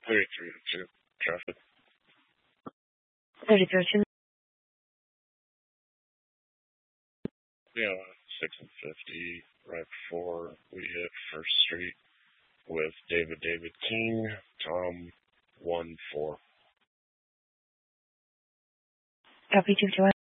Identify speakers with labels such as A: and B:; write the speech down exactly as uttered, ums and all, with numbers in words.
A: thirty-three to two traffic.
B: thirty-three to two.
A: Yeah, six and fifty, right before we hit First Street with David David King, Tom one four.
B: Copy two two one.